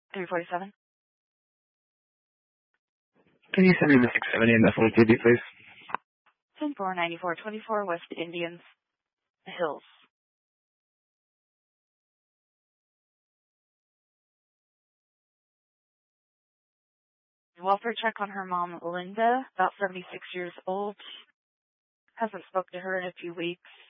347. Can you send me the 670 and the 42D, please? 10-494-24 West Indians Hills. Welfare check on her mom, Linda, about 76 years old. Hasn't spoken to her in a few weeks.